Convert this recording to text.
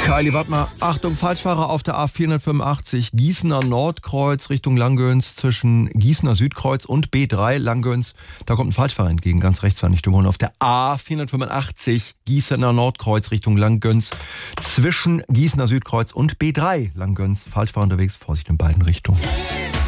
Kylie, warte mal. Achtung, Falschfahrer auf der A485, Gießener Nordkreuz Richtung Langgöns, zwischen Gießener Südkreuz und B3 Langgöns. Da kommt ein Falschfahrer entgegen, ganz rechts war nicht gewohnt. Auf der A485, Gießener Nordkreuz Richtung Langgöns, zwischen Gießener Südkreuz und B3 Langgöns. Falschfahrer unterwegs, Vorsicht in beiden Richtungen.